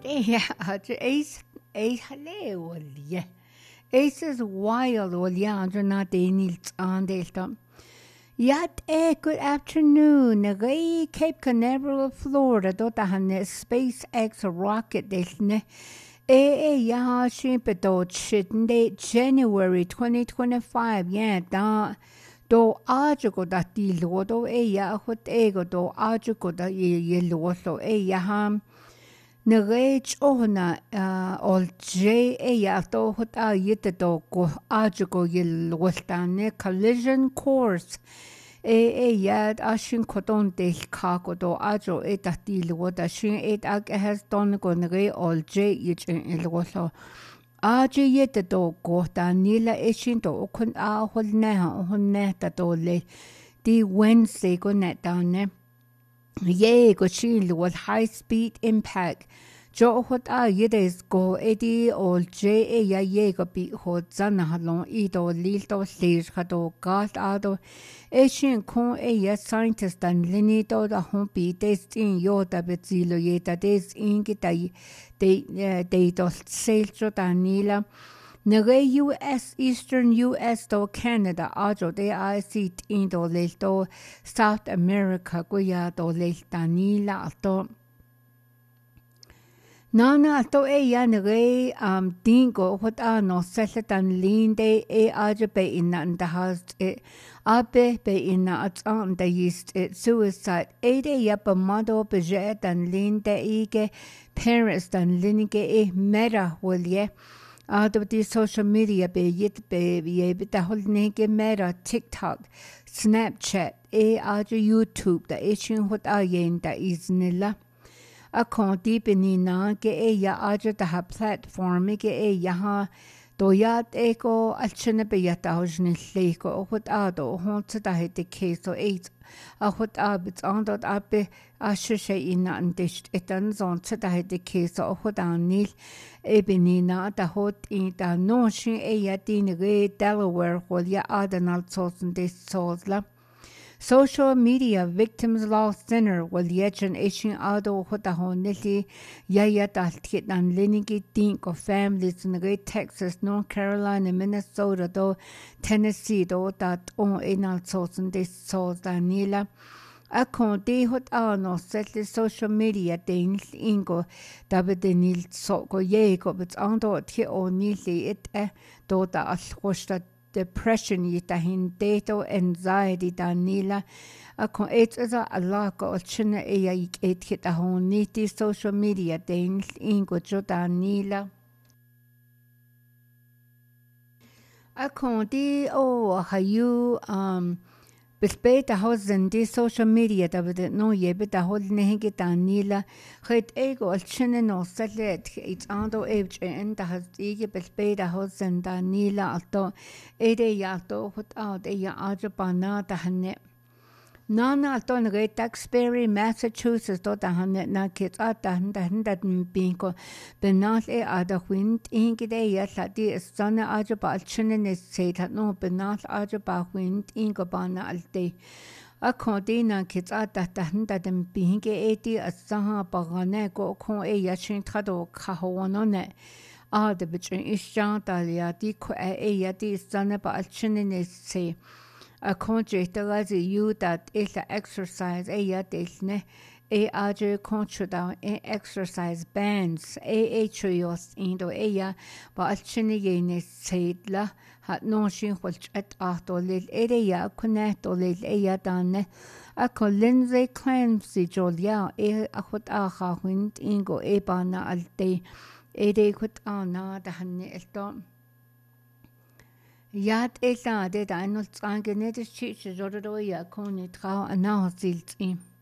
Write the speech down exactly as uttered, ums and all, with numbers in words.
yeah, ace ace hale olje. Ace is wild olje andre na denils andelta. Yat eh, good afternoon. Nagay Cape Canaveral, Florida. Dota hanne SpaceX rocket delne. Eh eh ya shimpe do chitnde January twenty twenty-five. Yeah, da do ajugo da di lodo eh ya hot ego do ajugo da ye ye lodo eh ya ham. Nagay ohna uh ol J eh ya do hot a yite do go ajugo ye lodane collision course. E e yad ashin koton del kakodo ajo et atil da shin et ag has don gonre ol J ich in ilwolo. Aje yet do go da nila eshin do kun a hol neha hon neta do le. Di Wednesday go net down ne. Ye go shin was high speed impact. Jo hot a yedes go edi ol J e ya ye go bi hot zana halon ido lilto stage hado gas ado eshin kon e ya scientist and linito da hon bi des in yo da bezilo ye da des in gita de de do seljo da nila nere U S Eastern U S do Canada ajo de I sit in do lilto South America go ya do lilta nila to Nana to e yanere um dingo what are no setan lean de e aje be in and the house e abe be in at on the east it suicide e de yap a model bejet and lean de ige parents dan linige e mera will ye out of the social media be yit be ye be the whole nige mera TikTok Snapchat e aje YouTube the issue what are ye in the is nilla A konti benina ke e ya aja da ha platform ke e ya ha do ya e ko alchene be ya ta hojne le ko hot a do hon ta he de ke so eight a hot a bit on dot a be a she in an dist etan zon ta he de ke so hot an nil e benina da hot in da no shi e ya din re Delaware hol ya adanal sosen de sozla Social Media Victims Law Center will yechan ishin ado hotahon nili yayat altkit an linigi dink of families in the Texas, North Carolina, Minnesota, do Tennessee, do that on enal sosen des sos danila. Akon de hot ano setli social media den ingo dabe de nil soko yego but ando ti o nili it e do da alhosta depression yita hin dato anxiety danila akon et is a lako china e ya et hit a hon niti social media den ingo jo danila akon di o hayu um Bespe da hosen di social media da wird no yebe da hol ne ge danila het ego al chine no salet it's ando age and da has ige bespe da hosen danila alto ede ya to hot out e ya ajapana da hanne Nana alto ne Duxbury Massachusetts do da hanne na kit at da da da bingo benal e ada wind inge de ya la di sanne ajapa al chine ne se da no benal ajapa wind inge bana alte Akondina kits at da da da dem binge e di asaha bagane go kon e ya chin trado kahono ne a de bitrin isjan da ya di ko e ya di sanne ba al chine ne se A conjecture as you that is the exercise a yadisne a aje contra e exercise bands a atrios indo ea ba alchini yene seidla hat no shin hulch at ato lil area kuneto lil ea danne a Lindsay Clancy Jolia e akut a wind ingo e bana alte e de kut ana da hanne elton Yat ela de da einmal zwange net chich jodo ya koni trau ana silti